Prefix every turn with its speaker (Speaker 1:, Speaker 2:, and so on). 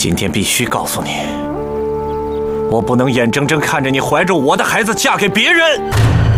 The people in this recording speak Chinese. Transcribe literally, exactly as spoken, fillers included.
Speaker 1: 今天必须告诉你，我不能眼睁睁看着你怀着我的孩子嫁给别人。